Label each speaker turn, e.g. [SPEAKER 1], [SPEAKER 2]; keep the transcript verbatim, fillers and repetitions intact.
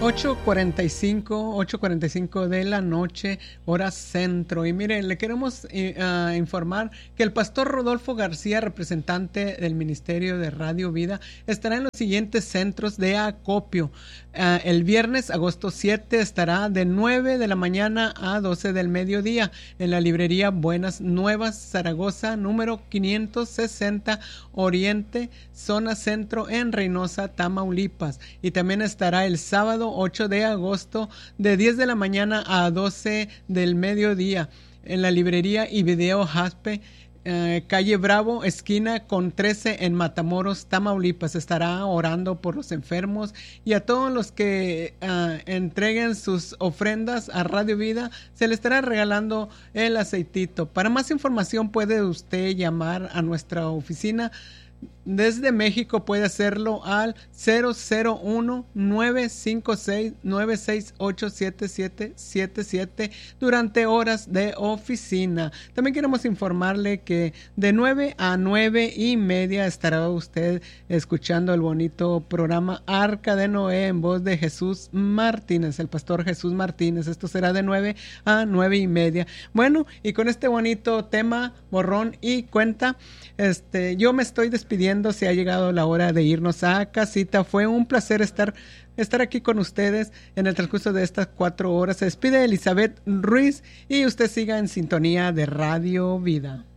[SPEAKER 1] ocho cuarenta y cinco, ocho cuarenta y cinco de la noche, hora centro. Y miren, le queremos eh, uh, informar que el pastor Rodolfo García, representante del Ministerio de Radio Vida, estará en los siguientes centros de acopio. Uh, el viernes, agosto siete, estará de nueve de la mañana a doce del mediodía en la librería Buenas Nuevas, Zaragoza, número quinientos sesenta Oriente, zona centro, en Reynosa, Tamaulipas. Y también estará el sábado ocho de agosto de diez de la mañana a doce del mediodía en la librería y video Jaspe, eh, calle Bravo, esquina con trece, en Matamoros, Tamaulipas. Estará orando por los enfermos y a todos los que uh, entreguen sus ofrendas a Radio Vida se le estará regalando el aceitito. Para más información puede usted llamar a nuestra oficina. Desde México puede hacerlo al cero cero uno, nueve cinco seis, nueve seis ocho, siete siete siete siete durante horas de oficina. También queremos informarle que de nueve a nueve y media estará usted escuchando el bonito programa Arca de Noé en voz de Jesús Martínez, el pastor Jesús Martínez. Esto será de nueve a nueve y media. Bueno, y con este bonito tema, borrón y cuenta, este, yo me estoy despidiendo. Se ha llegado la hora de irnos a casita. Fue un placer estar, estar aquí con ustedes en el transcurso de estas cuatro horas. Se despide Elizabeth Ruiz y usted siga en sintonía de Radio Vida.